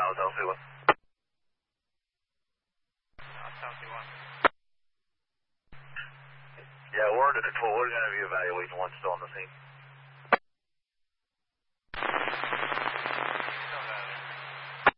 Hotel C1. Hotel C1. Yeah, we're under control. We're going to be evaluating one still on the scene.